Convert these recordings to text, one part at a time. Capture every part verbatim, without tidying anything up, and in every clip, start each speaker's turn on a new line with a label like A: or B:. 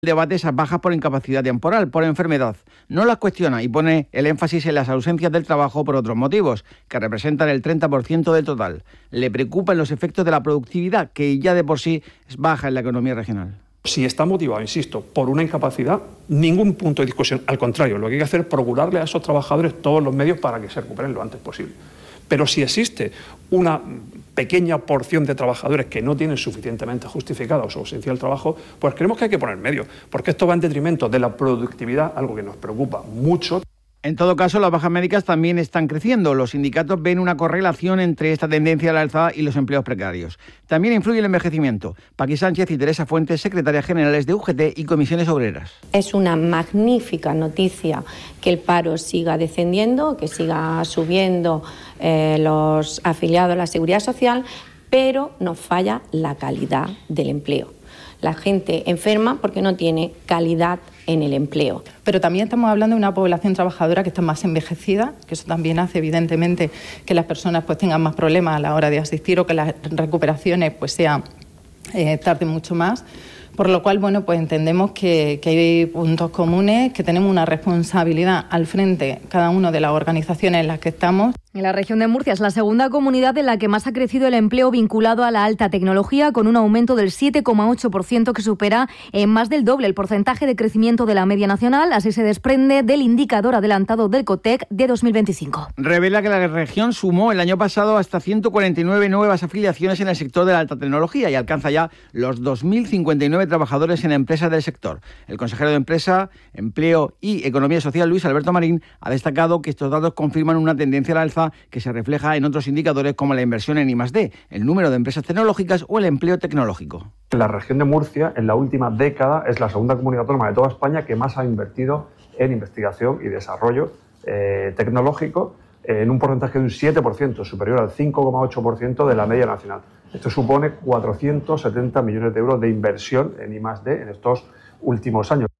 A: debate esas bajas por incapacidad temporal, por enfermedad. No las cuestiona y pone el énfasis en las ausencias del trabajo por otros motivos, que representan el treinta por ciento del total. Le preocupan los efectos de la productividad, que ya de por sí es baja en la economía regional.
B: Si está motivado, insisto, por una incapacidad, ningún punto de discusión. Al contrario, lo que hay que hacer es procurarle a esos trabajadores todos los medios para que se recuperen lo antes posible. Pero si existe una pequeña porción de trabajadores que no tienen suficientemente justificada su ausencia del trabajo, pues creemos que hay que poner medio, porque esto va en detrimento de la productividad, algo que nos preocupa mucho.
A: En todo caso, las bajas médicas también están creciendo. Los sindicatos ven una correlación entre esta tendencia a la alza y los empleos precarios. También influye el envejecimiento. Paqui Sánchez y Teresa Fuentes, secretarias generales de U G T y comisiones obreras.
C: Es una magnífica noticia que el paro siga descendiendo, que siga subiendo eh, los afiliados a la Seguridad Social, pero nos falla la calidad del empleo. La gente enferma porque no tiene calidad en el empleo.
D: Pero también estamos hablando de una población trabajadora que está más envejecida, que eso también hace evidentemente que las personas pues tengan más problemas a la hora de asistir o que las recuperaciones pues sean eh, tarden mucho más. Por lo cual, bueno, pues entendemos que, que hay puntos comunes, que tenemos una responsabilidad al frente cada una de las organizaciones en las que estamos.
E: En la región de Murcia es la segunda comunidad en la que más ha crecido el empleo vinculado a la alta tecnología, con un aumento del siete coma ocho por ciento que supera en más del doble el porcentaje de crecimiento de la media nacional. Así se desprende del indicador adelantado del COTEC de dos mil veinticinco.
A: Revela que la región sumó el año pasado hasta ciento cuarenta y nueve nuevas afiliaciones en el sector de la alta tecnología y alcanza ya los dos mil cincuenta y nueve trabajadores en empresas del sector. El consejero de Empresa, Empleo y Economía Social, Luis Alberto Marín, ha destacado que estos datos confirman una tendencia al alza que se refleja en otros indicadores como la inversión en I más D, el número de empresas tecnológicas o el empleo tecnológico.
F: La región de Murcia, en la última década, es la segunda comunidad autónoma de toda España que más ha invertido en investigación y desarrollo eh, tecnológico, eh, en un porcentaje de un siete por ciento, superior al cinco coma ocho por ciento de la media nacional. Esto supone cuatrocientos setenta millones de euros de inversión en I más D en estos últimos años.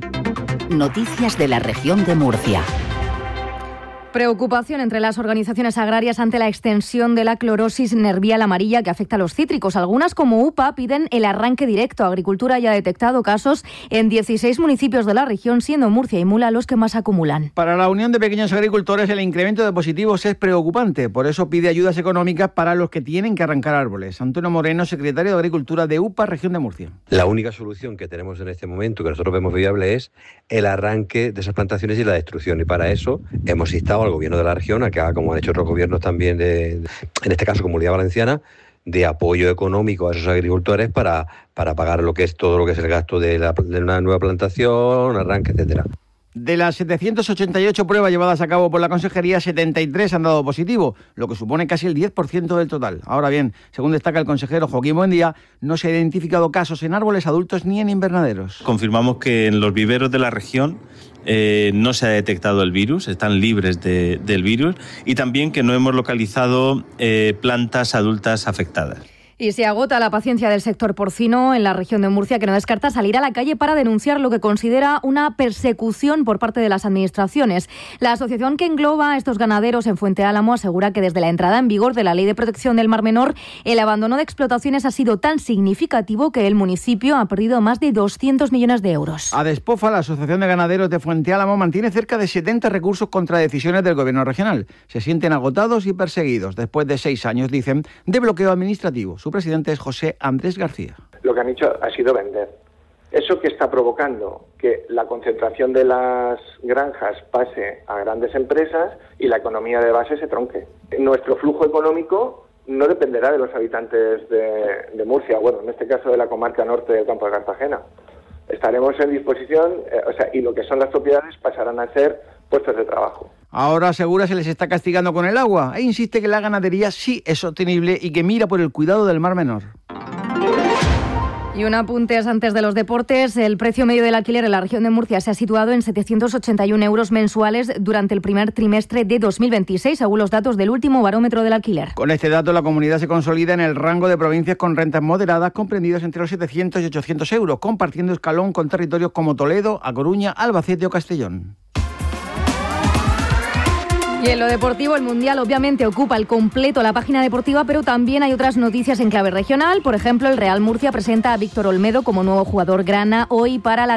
G: Noticias de la región de Murcia.
E: Preocupación entre las organizaciones agrarias ante la extensión de la clorosis nervial amarilla que afecta a los cítricos. Algunas, como U P A, piden el arranque directo. Agricultura ya ha detectado casos en dieciséis municipios de la región, siendo Murcia y Mula los que más acumulan.
A: Para la Unión de Pequeños Agricultores, el incremento de positivos es preocupante. Por eso pide ayudas económicas para los que tienen que arrancar árboles. Antonio Moreno, secretario de Agricultura de U P A, región de Murcia.
H: La única solución que tenemos en este momento, que nosotros vemos viable, es el arranque de esas plantaciones y la destrucción. Y para eso hemos instado al gobierno de la región a que haga, como han hecho otros gobiernos también, de, en este caso Comunidad Valenciana, de apoyo económico a esos agricultores para, para pagar lo que es todo lo que es el gasto de, la, de una nueva plantación, arranque, etcétera.
A: De las setecientas ochenta y ocho pruebas llevadas a cabo por la Consejería, setenta y tres han dado positivo, lo que supone casi el diez por ciento del total. Ahora bien, según destaca el consejero Joaquín Buendía, no se ha identificado casos en árboles adultos ni en invernaderos.
I: Confirmamos que en los viveros de la región Eh, no se ha detectado el virus, están libres de, del virus, y también que no hemos localizado eh, plantas adultas afectadas.
E: Y se agota la paciencia del sector porcino en la región de Murcia, que no descarta salir a la calle para denunciar lo que considera una persecución por parte de las administraciones. La asociación que engloba a estos ganaderos en Fuente Álamo asegura que desde la entrada en vigor de la Ley de Protección del Mar Menor, el abandono de explotaciones ha sido tan significativo que el municipio ha perdido más de doscientos millones de euros.
A: Adespofa, la Asociación de Ganaderos de Fuente Álamo, mantiene cerca de setenta recursos contra decisiones del Gobierno regional. Se sienten agotados y perseguidos después de seis años, dicen, de bloqueo administrativo. Su presidente es José Andrés García.
J: Lo que han hecho ha sido vender. Eso que está provocando que la concentración de las granjas pase a grandes empresas y la economía de base se tronque. Nuestro flujo económico no dependerá de los habitantes de, de Murcia, bueno, en este caso de la comarca norte del Campo de Cartagena. Estaremos en disposición, eh, o sea, y lo que son las propiedades pasarán a ser puestos de trabajo.
A: Ahora asegura se les está castigando con el agua e insiste que la ganadería sí es sostenible y que mira por el cuidado del Mar Menor.
E: Y un apunte antes de los deportes. El precio medio del alquiler en la región de Murcia se ha situado en setecientos ochenta y un euros mensuales durante el primer trimestre de dos mil veintiséis, según los datos del último barómetro del alquiler.
A: Con este dato, la comunidad se consolida en el rango de provincias con rentas moderadas, comprendidas entre los setecientos y ochocientos euros, compartiendo escalón con territorios como Toledo, A Coruña, Albacete o Castellón.
E: Y en lo deportivo, el Mundial obviamente ocupa el completo la página deportiva, pero también hay otras noticias en clave regional. Por ejemplo, el Real Murcia presenta a Víctor Olmedo como nuevo jugador grana hoy para la